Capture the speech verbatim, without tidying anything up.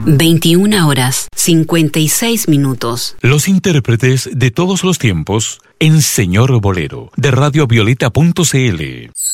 veintiuna horas cincuenta y seis minutos. Los intérpretes de todos los tiempos en Señor Bolero, de radio violeta punto c l.